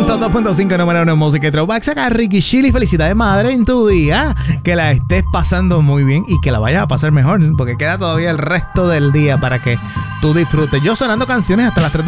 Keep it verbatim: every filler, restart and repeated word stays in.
ciento dos punto cinco número uno en música y throwbacks. Acá Ricky Chili, felicidades madre en tu día. Que la estés pasando muy bien y que la vayas a pasar mejor, porque queda todavía el resto del día para que tú disfrutes. Yo sonando canciones hasta las tres de